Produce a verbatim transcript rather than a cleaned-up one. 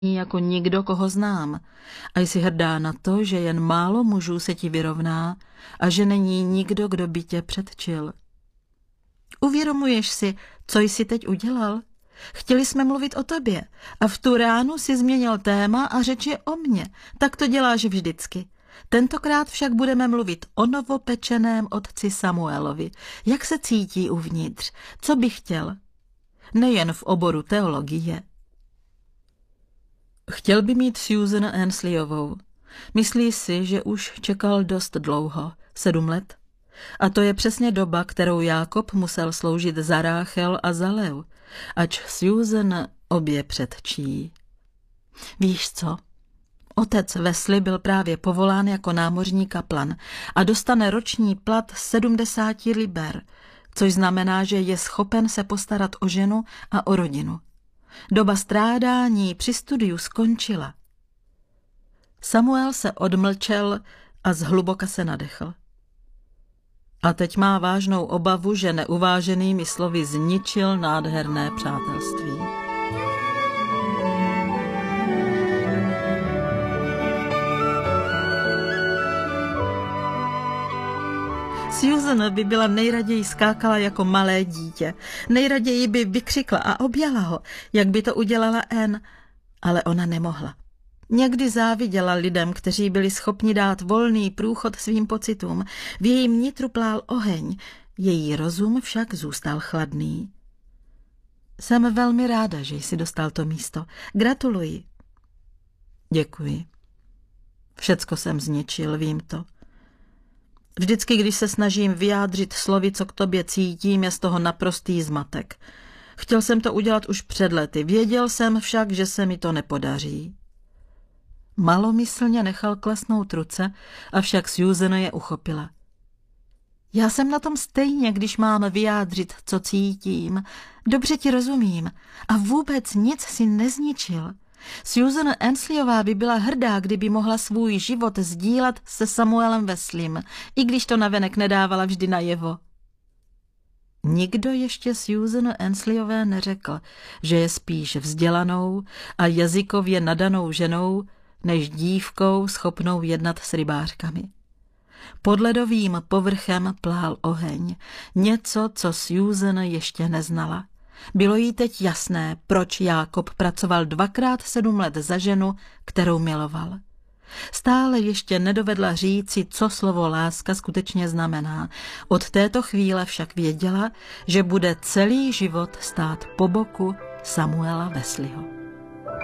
jako nikdo, koho znám. A jsi hrdá na to, že jen málo mužů se ti vyrovná a že není nikdo, kdo by tě předčil. Uvědomuješ si, co jsi teď udělal? Chtěli jsme mluvit o tobě a v tu ránu si změnil téma a řeč je o mně. Tak to děláš vždycky. Tentokrát však budeme mluvit o novopečeném otci Samuelovi. Jak se cítí uvnitř? Co by chtěl? Nejen v oboru teologie. Chtěl by mít Susan Ansleyovou. Myslí si, že už čekal dost dlouho, sedm let. A to je přesně doba, kterou Jákob musel sloužit za Ráchel a za Leu, ač Susan obě předčí. Víš co? Otec Wesley byl právě povolán jako námořní kaplan a dostane roční plat sedmdesát liber, což znamená, že je schopen se postarat o ženu a o rodinu. Doba strádání při studiu skončila. Samuel se odmlčel a zhluboka se nadechl. A teď má vážnou obavu, že neuváženými slovy zničil nádherné přátelství. Susan by byla nejraději skákala jako malé dítě. Nejraději by vykřikla a objala ho, jak by to udělala Anne, ale ona nemohla. Někdy záviděla lidem, kteří byli schopni dát volný průchod svým pocitům. V jejím nitru plál oheň, její rozum však zůstal chladný. Jsem velmi ráda, že jsi dostal to místo. Gratuluji. Děkuji. Všecko jsem zničil, vím to. Vždycky, když se snažím vyjádřit slovy, co k tobě cítím, je z toho naprostý zmatek. Chtěl jsem to udělat už před lety, věděl jsem však, že se mi to nepodaří. Malomyslně nechal klesnout ruce, avšak Susan je uchopila. Já jsem na tom stejně, když mám vyjádřit, co cítím. Dobře ti rozumím a vůbec nic si nezničil. Susan Ansleyová by byla hrdá, kdyby mohla svůj život sdílet se Samuelem Wesleym, i když to navenek nedávala vždy najevo. Nikdo ještě Susan Ansleyové neřekl, že je spíš vzdělanou a jazykově nadanou ženou, než dívkou schopnou jednat s rybářkami. Pod ledovým povrchem plál oheň, něco, co Susan ještě neznala. Bylo jí teď jasné, proč Jákob pracoval dvakrát sedm let za ženu, kterou miloval. Stále ještě nedovedla říci, co slovo láska skutečně znamená. Od této chvíle však věděla, že bude celý život stát po boku Samuela Wesleyho.